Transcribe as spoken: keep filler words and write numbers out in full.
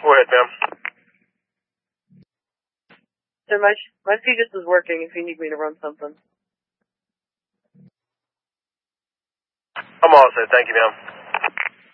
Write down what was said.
Go ahead, ma'am. So my, my Fetus is working if you need me to run something. I'm all set. Thank you, ma'am.